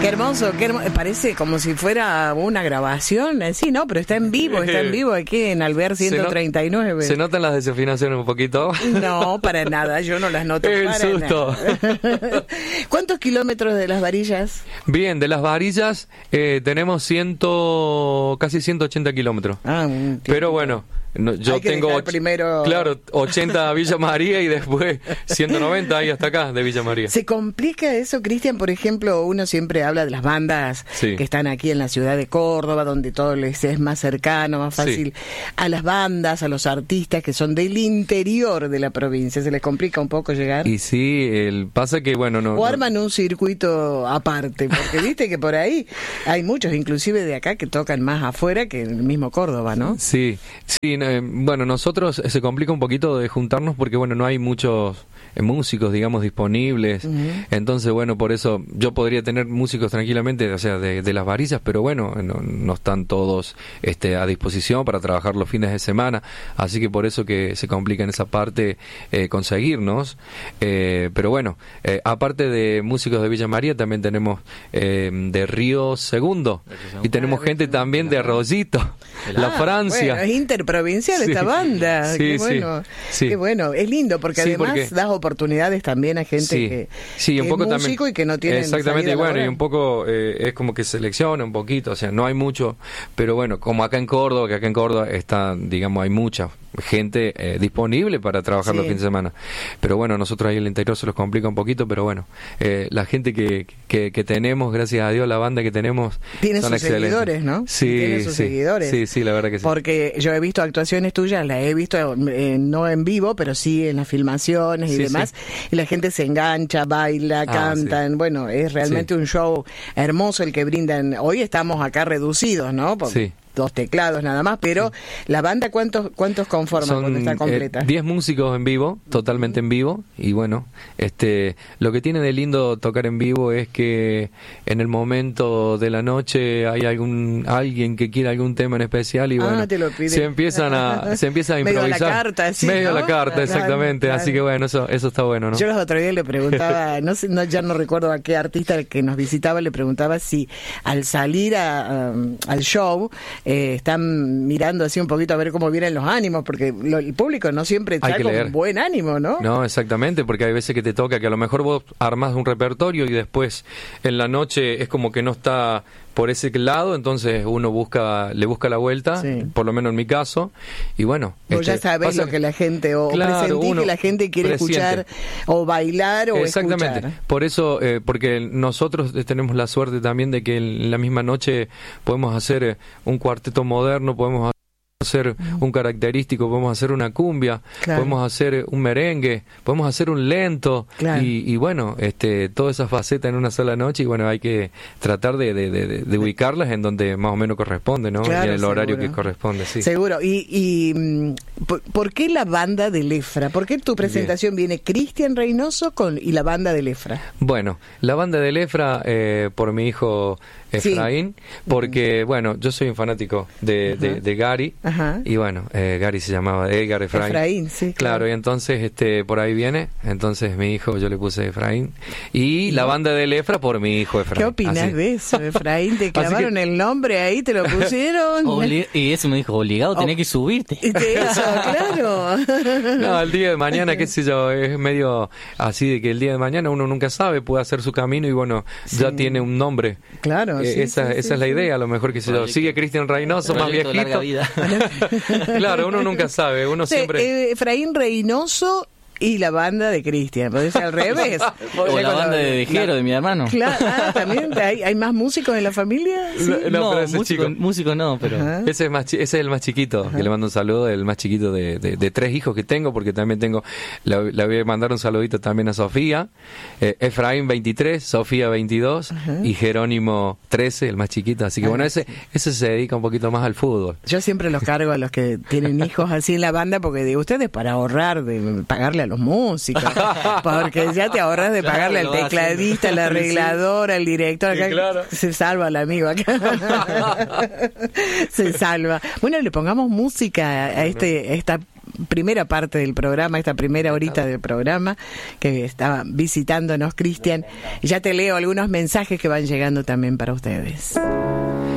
hermoso, parece como si fuera una grabación, sí, ¿no? Pero está en vivo aquí en Alvear 139. ¿Se notan las desafinaciones un poquito? No, para nada, yo no las noto para susto. nada. ¿Cuántos kilómetros de Las Varillas? Bien, de Las Varillas tenemos casi 180 kilómetros. Pero bueno, yo tengo primero... claro, 80 a Villa María y después 190 ahí hasta acá de Villa María. ¿Se complica eso, Cristian? Por ejemplo, uno siempre habla de las bandas que están aquí en la ciudad de Córdoba, donde todo les es más cercano, más fácil. A las bandas, a los artistas que son del interior de la provincia, ¿se les complica un poco llegar? Y sí, pasa que, bueno, no... O arman un circuito aparte, porque viste que por ahí hay muchos, inclusive de acá, que tocan más afuera que en el mismo Córdoba, ¿no? Sí, bueno, nosotros se complica un poquito de juntarnos porque, bueno, no hay muchos músicos, digamos, disponibles. Entonces, bueno, por eso yo podría tener músicos tranquilamente, o sea, de Las Varillas, pero bueno, no están todos a disposición para trabajar los fines de semana, así que por eso que se complica en esa parte conseguirnos. Pero bueno, aparte de músicos de Villa María, también tenemos de Río Segundo y tenemos gente también de Arroyito, La Francia. Bueno, es interprovincial esta banda. Sí, qué bueno, qué bueno. Es lindo porque además das oportunidades también a gente que un poco es músico también, y que no tiene exactamente, y bueno, y un poco es como que selecciona un poquito, o sea, no hay mucho, pero bueno, como acá en Córdoba, que acá en Córdoba está, digamos, hay mucha gente disponible para trabajar los fines de semana, pero bueno, nosotros ahí en el interior se los complica un poquito, pero bueno, la gente que tenemos, gracias a Dios, la banda que tenemos tiene son sus excelentes. Seguidores, ¿no? Sí, tiene sus seguidores. Sí, la verdad que sí. Porque yo he visto actuaciones tuyas, las he visto no en vivo, pero sí en las filmaciones y demás, y la gente se engancha, baila, cantan, bueno, es realmente un show hermoso el que brindan. Hoy estamos acá reducidos, ¿no? Porque 2 teclados nada más, pero la banda, ¿cuántos conforman cuando está completa? 10 músicos en vivo, totalmente en vivo, y bueno, lo que tiene de lindo tocar en vivo es que en el momento de la noche hay alguien que quiere algún tema en especial y bueno, se empieza a improvisar. Medio a la carta, medio a la carta, exactamente, claro. Así que bueno, eso está bueno, ¿no? Yo los otros días le preguntaba, ya no recuerdo a qué artista que nos visitaba, le preguntaba si al salir al show están mirando así un poquito a ver cómo vienen los ánimos, porque el público no siempre está con buen ánimo, ¿no? No, exactamente, porque hay veces que te toca que a lo mejor vos armás un repertorio y después en la noche es como que no está por ese lado, entonces uno le busca la vuelta, por lo menos en mi caso, y bueno. Vos ya sabés lo que la gente, o presentís que la gente quiere escuchar, o bailar, o exactamente. Escuchar. Por eso, porque nosotros tenemos la suerte también de que en la misma noche podemos hacer un cuarteto moderno, podemos hacer un característico, podemos hacer una cumbia, podemos hacer un merengue, podemos hacer un lento, y bueno, todas esas facetas en una sola noche, y bueno, hay que tratar de ubicarlas en donde más o menos corresponde, ¿no? Claro, en el horario que corresponde, sí. Seguro. Y ¿por qué la banda de Lefra? ¿Por qué tu presentación viene Cristian Reynoso y la banda de Lefra? Bueno, la banda de Lefra por mi hijo Efraín, porque bueno, yo soy un fanático de Gary, y bueno, Gary se llamaba Edgar Efraín, claro, y entonces por ahí viene, entonces mi hijo yo le puse Efraín, y la banda de Lefra por mi hijo Efraín. ¿Qué opinas de eso, Efraín? ¿Te clavaron el nombre ahí, te lo pusieron? Y eso me dijo, obligado tenés que subirte. Eso, claro. No, el día de mañana, qué sé yo, es medio así de que el día de mañana uno nunca sabe, puede hacer su camino y bueno, ya tiene un nombre. Claro. Esa es la idea, a lo mejor que sigue Cristian Reynoso, más viejito. Claro, uno nunca sabe, uno siempre... Efraín Reynoso y la banda de Cristian, puede ser al revés. O la banda de Vejero, de mi hermano. Claro, también hay más músicos en la familia. ¿Sí? No, pero músico no, pero ese es el más chiquito, que le mando un saludo, el más chiquito de 3 hijos que tengo, porque también le voy a mandar un saludito también a Sofía, Efraín 23, Sofía 22 y Jerónimo 13, el más chiquito, así que bueno, ese se dedica un poquito más al fútbol. Yo siempre los cargo a los que tienen hijos así en la banda, porque digo, ustedes para ahorrar de pagarle a los músicos, porque ya te ahorras de pagarle al tecladista, al arreglador, al director, acá se salva el amigo acá. Se salva. Bueno, le pongamos música a esta primera parte del programa, esta primera horita del programa, que estaba visitándonos Cristian. Ya te leo algunos mensajes que van llegando también para ustedes.